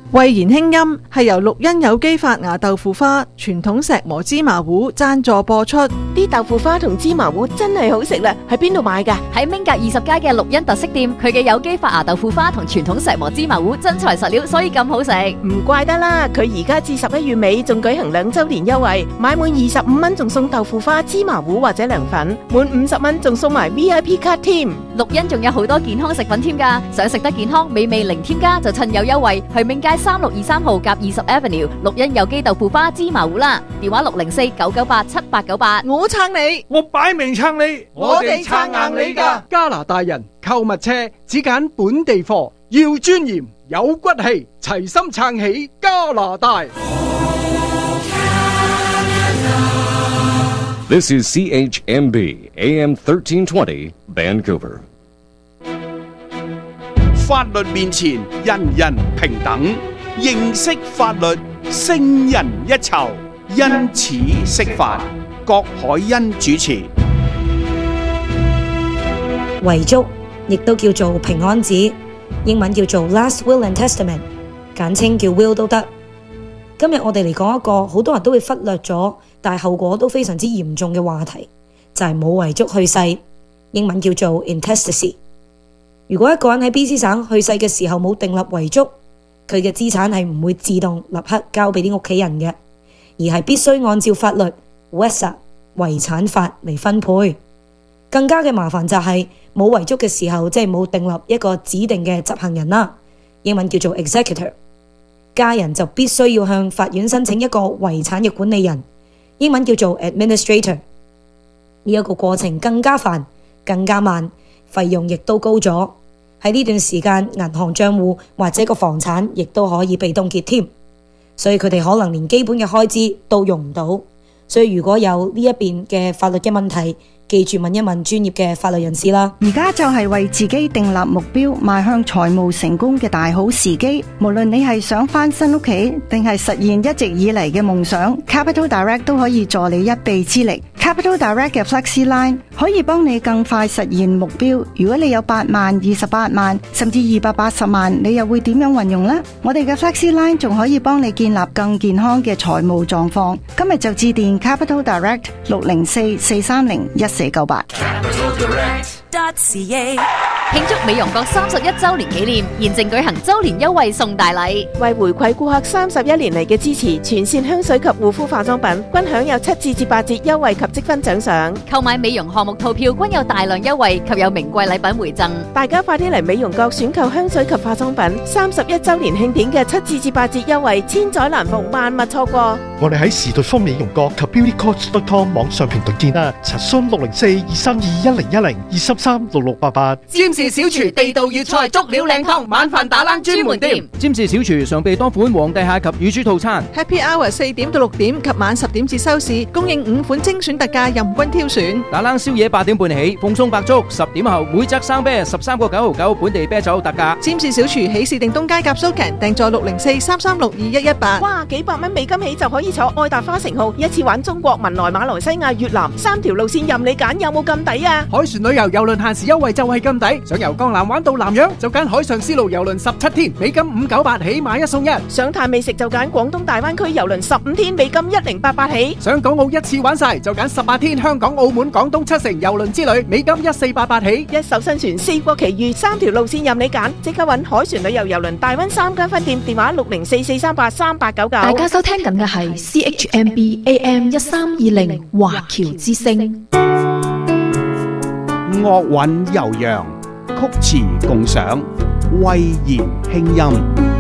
慧言輕音係由綠茵有機發芽豆腐花、傳統石磨芝麻糊贊助播出。 啲豆腐花同芝麻糊真係好食啦，喺邊度買㗎？ 喺明格20街嘅綠茵特色店，佢嘅有機發芽豆腐花同傳統石磨芝麻糊真材實料，所以咁好食。 唔怪得啦，佢而家至11月尾仲舉行2週年優惠，買滿25蚊仲送豆腐花、芝麻糊或者涼粉，滿50蚊仲送埋 VIP 卡添。 綠茵仲有好多健康食品添㗎，想食得健康、美味零添加就趁有優惠，去明街3623號甲20 Avenue 綠茵有機豆腐花芝麻糊啦，電話604-998-7898。 我撐你， 我擺明撐你， 我哋撐硬你㗎。 加拿大人購物車只揀本地貨，要尊嚴有骨氣，齊心撐起加拿大。 This is CHMB AM 1320 Vancouver。 法律面前人人平等，認識法律勝人一籌，因此釋法。郭海欣主持。 遺囑亦都叫做平安紙，英文叫做 Last Will and Testament， 簡稱叫 Will 都得。今日我哋嚟講一個好多人都會忽略咗，但係後果都非常之嚴重嘅話題，就係冇遺囑去世，英文叫做 intestacy。如果一個人喺 BC 省去世嘅時候冇訂立遺囑，佢嘅資產係唔會自動立刻交俾啲屋企人嘅，而係必須按照法律 Western 遺產法嚟分配。更加嘅麻煩就係冇遺囑嘅時候，即係冇訂立一個指定嘅執行人啦，英文叫做 executor。家人就必須要向法院申請一個遺產嘅管理人，英文叫做 administrator。呢一個過程更加煩、更加慢，費用亦都高咗。喺呢段時間，銀行賬戶或者個房產亦都可以被凍結添，所以佢哋可能連基本嘅開支都用唔到。所以如果有呢一邊嘅法律嘅問題，記住問一問專業嘅法律人士啦。 而家就係為自己訂立目標，邁向財務成功嘅大好時機。無論你係想翻新屋企，定係實現一直以嚟嘅夢想， Capital Direct 都可以助你一臂之力。Capital Direct 嘅 Flexi Line 可以幫你更快實現目標。如果你有8萬、28萬，甚至280萬，你又會點樣運用呢？我哋嘅 Flexi Line 仲可以幫你建立更健康嘅財務狀況。今日就致電 Capital Direct 604-430-1498。 慶祝美容閣31週年紀念，現正舉行週年優惠送大禮， 為回饋顧客31年嚟嘅支持，全線香水及護膚化妝品均享有7至8折優惠及積分獎賞。 購買美容項目套票均有大量優惠及有名貴禮品回贈。 大家快啲嚟美容閣選購香水及化妝品，31週年慶典嘅7至8折優惠，千載難逢，萬勿錯過。 我哋喺時代豐美容閣及 beautycoach.com 網上平台見啦，查詢604-232-1010-233-6688。 占士小廚地道粵菜足料靚湯，晚飯打冷專門店。 占士小廚常備多款皇帝蟹及乳豬套餐。 Happy Hour 4點到6點及晚10點至收市，供應5款精選特價，任君挑選。 打冷宵夜8點半起，鳳鬆白粥10點後每則生啤13個9毫9，本地啤酒特價。 占士小廚喜事定東街夾蘇強，訂座604-336-2118。 哇，幾百蚊美金起就可以坐愛達花城號，一次玩中國、文萊、馬來西亞、越南3條路線任你揀，有冇咁抵啊？ 海船旅遊郵輪限時優惠就係咁抵，想由江南玩到南洋就揀海上絲路郵輪17天，美金598起，買1送1。 想嘆美食就揀廣東大灣區郵輪15天，美金1088起。 想港澳一次玩晒就揀18天香港、澳門、廣東7城郵輪之旅，美金1488起。 一艘新船4國奇遇，3條路線任你揀，即刻揾海船旅遊郵輪大灣3間分店，電話604-438-3899。 大家收聽緊嘅係 CHMB AM 1320華僑之聲。 樂韻悠揚，曲詞共賞，慧言輕音。